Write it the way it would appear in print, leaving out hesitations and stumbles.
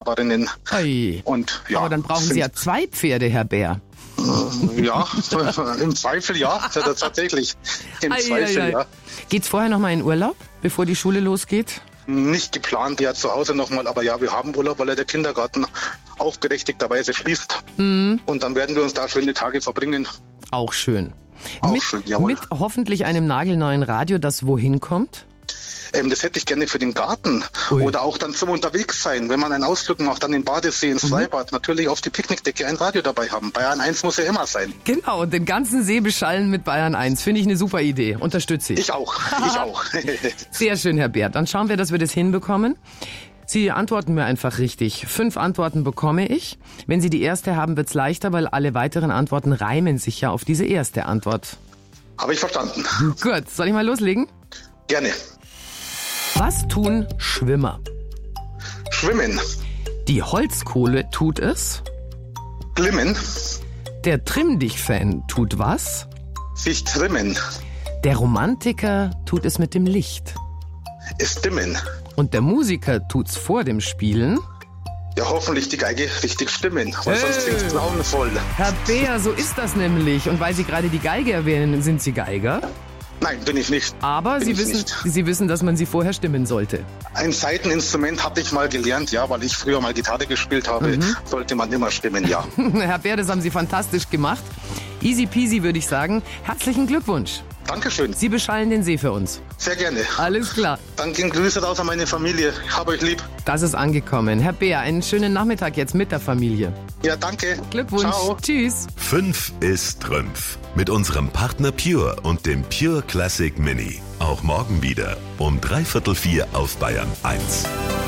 Nachbarinnen. Ui. Und, ja, Aber dann brauchen Sie ja 2 Pferde, Herr Bär. Ja, im Zweifel ja, tatsächlich. Im Zweifel ja. Geht's vorher noch mal in Urlaub, bevor die Schule losgeht? Nicht geplant, ja zu Hause nochmal, aber ja, wir haben Urlaub, weil ja der Kindergarten auch berechtigterweise schließt. Und dann werden wir uns da schöne Tage verbringen. Auch schön. Auch schön, jawohl. Mit hoffentlich einem nagelneuen Radio, das wohin kommt? Das hätte ich gerne für den Garten. Ui. Oder auch dann zum Unterwegssein, wenn man einen Ausflug macht, dann in den Badesee, ins Freibad, natürlich auf die Picknickdecke ein Radio dabei haben. Bayern 1 muss ja immer sein. Genau, und den ganzen See beschallen mit Bayern 1. Finde ich eine super Idee. Unterstütze ich. Ich auch. Sehr schön, Herr Bär. Dann schauen wir, dass wir das hinbekommen. Sie antworten mir einfach richtig. 5 Antworten bekomme ich. Wenn Sie die erste haben, wird's leichter, weil alle weiteren Antworten reimen sich ja auf diese erste Antwort. Habe ich verstanden. Gut, soll ich mal loslegen? Gerne. Was tun Schwimmer? Schwimmen. Die Holzkohle tut es. Glimmen. Der Trimm-Dich-Fan tut was? Sich trimmen. Der Romantiker tut es mit dem Licht. Es dimmen. Und der Musiker tut's vor dem Spielen. Ja, hoffentlich die Geige richtig stimmen, weil sonst klingt es grauenvoll. Herr Bär, so ist das nämlich. Und weil Sie gerade die Geige erwähnen, sind Sie Geiger? Nein, bin ich nicht. Aber Sie wissen, dass man sie vorher stimmen sollte. Ein Saiteninstrument hatte ich mal gelernt, ja, weil ich früher mal Gitarre gespielt habe, sollte man immer stimmen, ja. Herr Bär, das haben Sie fantastisch gemacht. Easy peasy, würde ich sagen. Herzlichen Glückwunsch. Dankeschön. Sie beschallen den See für uns. Sehr gerne. Alles klar. Dann gehen Grüße raus an meine Familie. Ich habe euch lieb. Das ist angekommen. Herr Bär, einen schönen Nachmittag jetzt mit der Familie. Ja, danke. Glückwunsch. Ciao. Tschüss. 5 ist Trümpf. Mit unserem Partner Pure und dem Pure Classic Mini. Auch morgen wieder um 3/4 auf Bayern 1.